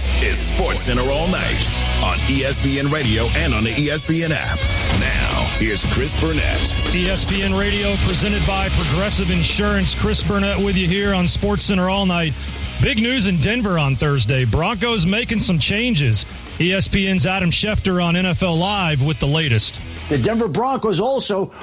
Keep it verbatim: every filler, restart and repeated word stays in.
This is Sports Center All Night on E S P N Radio and on the E S P N app. Now, here's Chris Burnett. E S P N Radio presented by Progressive Insurance. Chris Burnett with you here on Sports Center All Night. Big news in Denver on Thursday. Broncos making some changes. E S P N's Adam Schefter on N F L Live with the latest. The Denver Broncos also